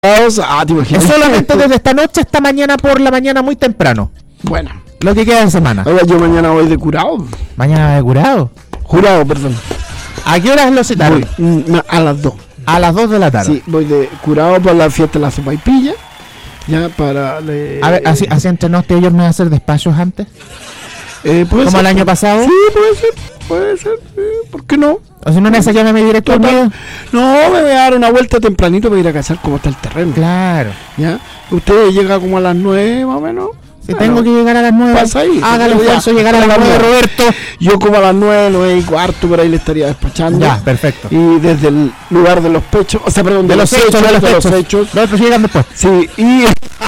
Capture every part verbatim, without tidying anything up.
Ah, te imaginas. Es solamente desde esta noche hasta mañana por la mañana muy temprano. Bueno. Lo que queda de semana. Oiga, yo mañana voy de curado. Mañana de curado. Jurado, perdón. ¿A qué horas lo citaron? Voy, mm, a las dos. A las dos de la tarde. Sí, voy de curado para la fiesta de la sopaipilla. Ya para... Le, A ver, así, así entre nos, ellos me van a hacer despachos antes. Eh, ¿Como ser? El año pasado? Sí, puede ser, puede ser, sí, ¿por qué no? O si no, en esa llame me directo conmigo. No, me voy a dar una vuelta tempranito para ir a cazar cómo está el terreno. Claro. ¿Ya? Usted llega como a las nueve más o menos. Si bueno, tengo que llegar a las nueve, pasa ahí. Hágale esfuerzo llegar a las nueve, Roberto. Yo como a las nueve, nueve y cuarto por ahí le estaría despachando. Ya, perfecto. Y desde el lugar de los pechos, o sea, perdón, de, de los, los hechos, hechos, de los, de los hechos. Los otros llegan después. Sí, y...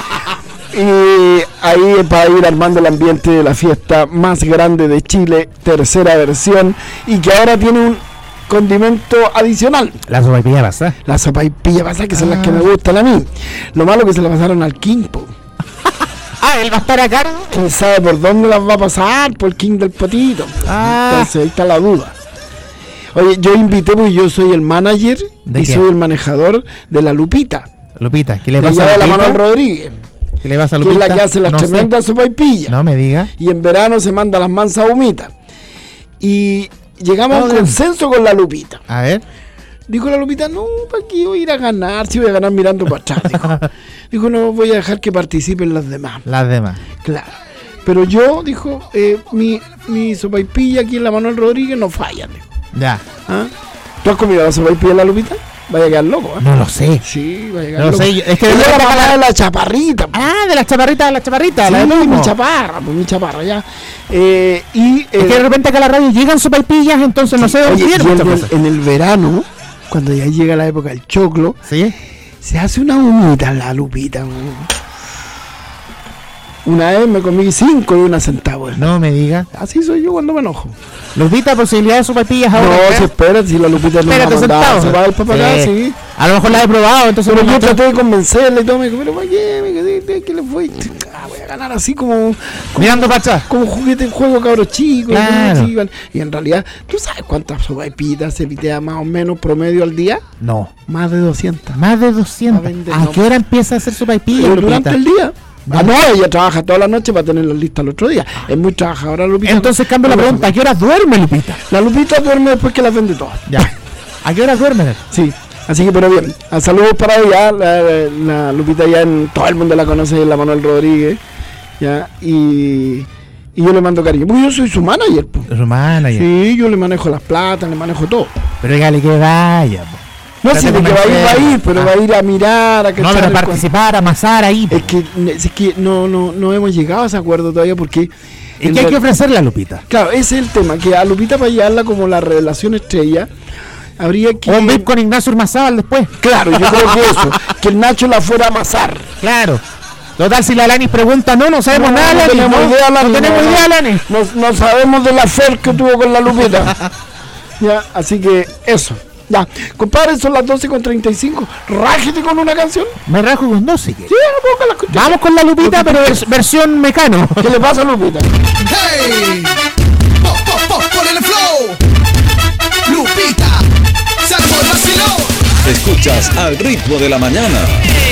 Y ahí para ir armando el ambiente de la fiesta más grande de Chile, tercera versión, y que ahora tiene un condimento adicional. La sopaipilla pasa. La sopaipilla pasa, que son ah. las que me gustan a mí. Lo malo que se la pasaron al King, po. Ah, él va a estar acá. ¿Quién sabe por dónde las va a pasar? Por el King del Potito. Ah. Entonces ahí está la duda. Oye, yo invité porque yo soy el manager y qué? soy el manejador de la Lupita. Lupita, ¿qué le pasa a la Manuel Rodríguez? ¿Qué le pasa a Lupita? Que es la que hace las no tremendas sopaipillas. No me diga. Y en verano se manda las mansas humitas. Y llegamos no, a un consenso con la Lupita. A ver. Dijo la Lupita, no, ¿para qué voy a ir a ganar? Si voy a ganar mirando para atrás. Dijo, dijo no, voy a dejar que participen las demás. Las demás. Claro. Pero yo, dijo, eh, mi, mi sopaipilla aquí en la Manuel Rodríguez no falla. Dijo. Ya. ¿Ah? ¿Tú has comido la sopaipilla de la Lupita? Vaya a quedar loco, ¿eh? No lo sé. Sí, vaya a quedar no loco. Sé, es que es de la mamá de la chaparrita. Ah, de la chaparrita, de la chaparrita. Sí, la de mi chaparra, pues mi chaparra, ya. Eh, y, eh, es que de repente acá a la radio llegan sopaipillas, entonces sí, no sé dónde vienen. En, en el verano, cuando ya llega la época del choclo, ¿sí? Se hace una humita en la Lupita. Una vez me comí cinco de una centavo. No me diga. Así soy yo cuando me enojo. Lupita, posibilidad de sopaipillas ahora. No, se espera, si la Lupita no Espérate, me ha se va a ir para acá, sí. sí. A lo mejor la he probado, entonces... Pero yo traté de convencerle y todo, me dijo, pero ¿para qué? Me quedé, ¿qué le fue? Ah, voy a ganar así como... como mirando para atrás. Como juguete en juego, cabros chicos. Claro. Chico, y en realidad, ¿tú sabes cuántas sopaipitas se pitea más o menos promedio al día? No. Más de doscientas. Más de doscientas. ¿A, ¿A qué hora empieza a hacer sopaipillas, Lupita? Durante el día. Ah, no, ella trabaja toda la noche para tenerlos listos el otro día. Es muy trabajadora Lupita. Entonces cambio la pregunta, ¿a qué horas duerme Lupita? La Lupita duerme después que las vende todas. Ya. ¿A qué horas duerme? Sí, así que pero bien. A saludos para ella, la, la Lupita ya en todo el mundo la conoce, la Manuel Rodríguez. Ya, y, y yo le mando cariño. Porque yo soy su manager, po. Su manager. Sí, yo le manejo las platas, le manejo todo. Pero dígale que vaya, po. No sé de que va a ir, va a ir, pero ah. va a ir a mirar, a que no, pero a participar, a amasar ahí. Es que, es que no, no, no hemos llegado a ese acuerdo todavía porque... ¿Y qué hay que ofrecerle a Lupita? Claro, ese es el tema, que a Lupita para llevarla como la revelación estrella, habría que... O un V I P con Ignacio Urmazábal después. Claro, yo creo que eso, que el Nacho la fuera a amasar. Claro. Total, si la Lanis pregunta, no, no sabemos no, nada, no, Lanis, tenemos no, idea, Lanis, no tenemos no, idea, Lanis. No, no sabemos de la fer que tuvo con la Lupita. Ya, así que eso. Ya, compadre, son las doce con treinta y cinco. Rájete con una canción. Me rajo con doce. Sí, no puedo con la Vamos con la Lupita, pero vers versión Mecano. ¿Qué le pasa a Lupita? ¡Hey! ¡Pop, pop, pop! ¡Ponle el flow! ¡Lupita! ¡Se armó el vacilón! Escuchas Al Ritmo de la Mañana.